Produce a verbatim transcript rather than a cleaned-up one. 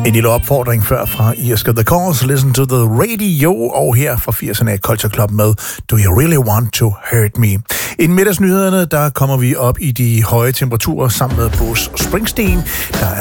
En lille opfordring før fra Irska The Cause, Listen to the Radio, og her fra firserne af Culture Club med Do You Really Want to Hurt Me? I middagsnyhederne, der kommer vi op i de høje temperaturer sammen med Bruce Springsteen. Der